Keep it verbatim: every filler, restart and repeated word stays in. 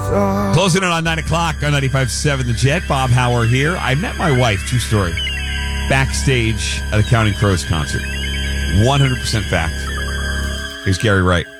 Closing in on nine o'clock on ninety-five point seven The Jet. Bob Hauer here. I met my wife, true story, backstage at a Counting Crows concert. one hundred percent fact. Here's Gary Wright.